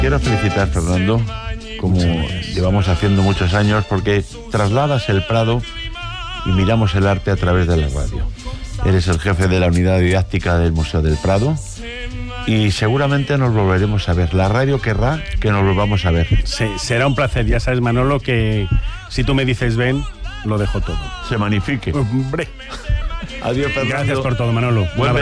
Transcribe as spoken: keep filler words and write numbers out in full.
quiero felicitar, Fernando, como llevamos haciendo muchos años, porque trasladas el Prado y miramos el arte a través de la radio. Eres el jefe de la unidad didáctica del Museo del Prado y seguramente nos volveremos a ver. La radio querrá que nos volvamos a ver. Sí, será un placer. Ya sabes, Manolo, que si tú me dices ven, lo dejo todo. Se magnifique. Hombre. Adiós, Fernando. Gracias por todo, Manolo. Buen